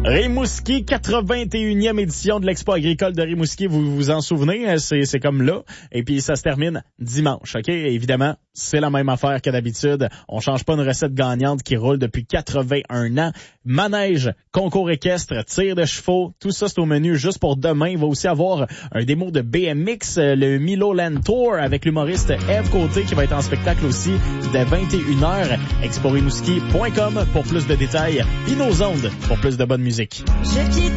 Rimouski, 81e édition de l'Expo agricole de Rimouski, vous vous en souvenez, c'est comme là, et puis ça se termine dimanche, ok? Et évidemment, c'est la même affaire que d'habitude, on change pas une recette gagnante qui roule depuis 81 ans. Manège, concours équestre, tir de chevaux, tout ça c'est au menu juste pour demain. Il va aussi avoir un démo de BMX, le Milo Land Tour avec l'humoriste Eve Côté qui va être en spectacle aussi dès 21h. ExpoRimouski.com pour plus de détails et nos ondes pour plus de bonne musique.